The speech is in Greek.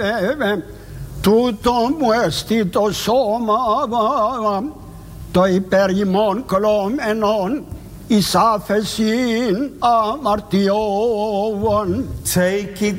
τούτο μου εστί το σώμα το υπέρ ημών κολόμενον εις άφεσιν αμαρτιών. Take it